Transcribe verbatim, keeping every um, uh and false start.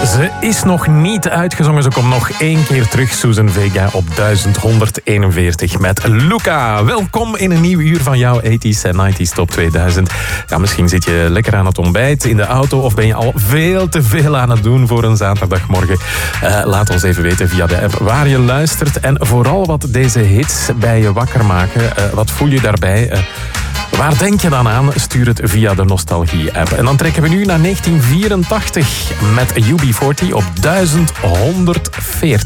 Ze is nog niet uitgezongen. Ze komt nog één keer terug. Susan Vega op duizend honderdeenenveertig met Luca. Welkom in een nieuw uur van jouw tachtiger en negentiger Top tweeduizend. Ja, misschien zit je lekker aan het ontbijt in de auto of ben je al veel te veel aan het doen voor een zaterdagmorgen. Uh, laat ons even weten via de app waar je luistert en vooral wat deze hits bij je wakker maken. Uh, wat voel je daarbij? Uh, Waar denk je dan aan? Stuur het via de Nostalgie-app. En dan trekken we nu naar negentien vierentachtig met U B veertig op duizend honderdveertig.